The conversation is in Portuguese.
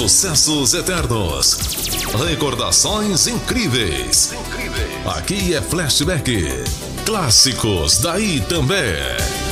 Sucessos eternos. Recordações incríveis. Aqui é Flashback. Clássicos daí também.